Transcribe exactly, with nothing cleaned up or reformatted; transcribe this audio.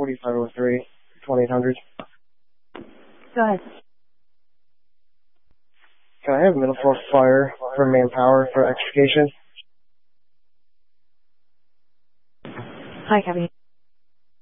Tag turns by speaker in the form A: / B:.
A: forty-five oh three, twenty-eight hundred.
B: Go ahead.
A: Can I have middle floor fire for manpower for extrication?
B: Hi, Kevin.